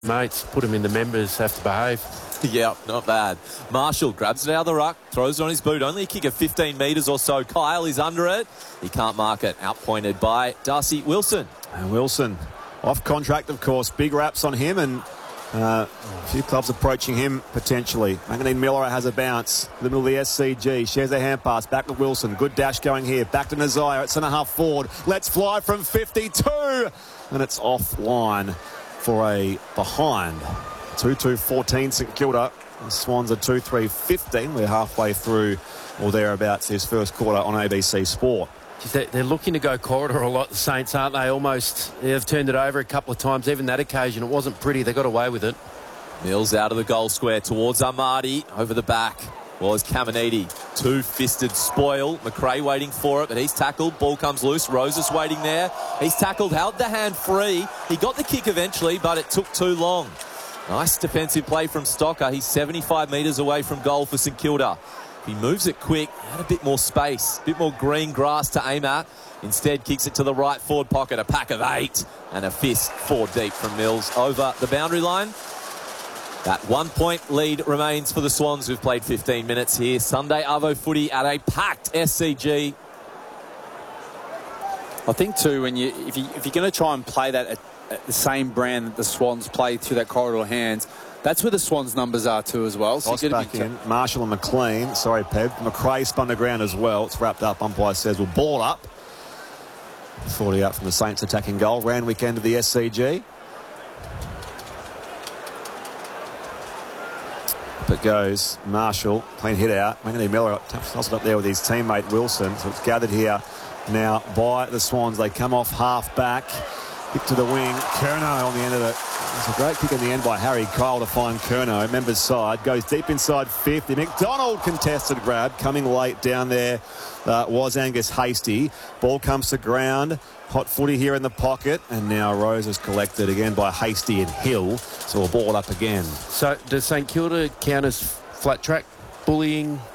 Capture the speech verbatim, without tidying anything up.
Mates, put him in the members, have to behave. Yeah, not bad. Marshall grabs it out of the ruck, throws it on his boot. Only a kick of fifteen metres or so. Kyle is under it. He can't mark it. Outpointed by Darcy Wilson. And Wilson, off contract, of course. Big raps on him, and uh, a few clubs approaching him potentially. Manganine Miller has a bounce. The middle of the S C G. Shares a hand pass. Back to Wilson. Good dash going here. Back to Nazire at centre half forward. Let's fly from fifty-two. And it's offline for a behind. two two fourteen St Kilda. The Swans are two three fifteen. We're halfway through or thereabouts this first quarter on A B C Sport. They're looking to go corridor a lot, the Saints, aren't they? Almost, they've turned it over a couple of times. Even that occasion, it wasn't pretty. They got away with it. Mills out of the goal square towards Armadi. Over the back was Caminiti. Two-fisted spoil. McRae waiting for it, but he's tackled. Ball comes loose. Roses waiting there. He's tackled, held the hand free. He got the kick eventually, but it took too long. Nice defensive play from Stocker. He's seventy-five metres away from goal for St Kilda. He moves it quick, had a bit more space, a bit more green grass to aim at. Instead, kicks it to the right forward pocket. A pack of eight and a fist four deep from Mills over the boundary line. That one-point lead remains for the Swans, who've played fifteen minutes here. Sunday Arvo footy at a packed S C G. I think too, when you if you if you're going to try and play that at, at the same brand that the Swans play through that corridor hands, that's where the Swans' numbers are too as well. So Ross back in. Marshall and McLean. Sorry, Peb. McRae spun the ground as well. It's wrapped up. Umpire says we'll ball up. forty out from the Saints attacking goal. Randwick end of the S C G. Up it goes. Marshall. Clean hit out. Manganese Miller tosses up there with his teammate Wilson. So it's gathered here now by the Swans. They come off half back. Kick to the wing. Curnow on the end of it. It's a great kick in the end by Harry Kyle to find Curnow. Members side. Goes deep inside fifty. McDonald contested grab. Coming late down there uh, was Angus Hasty. Ball comes to ground. Hot footy here in the pocket. And now Rose is collected again by Hasty and Hill. So we'll ball it up again. So does St Kilda count as flat track bullying